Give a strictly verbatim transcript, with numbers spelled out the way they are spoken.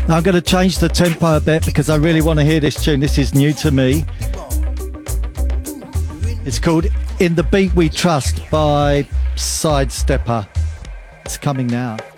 I'm going to change the tempo a bit because I really want to hear this tune. This is new to me. It's called In the Beat We Trust by Sidestepper. It's coming now.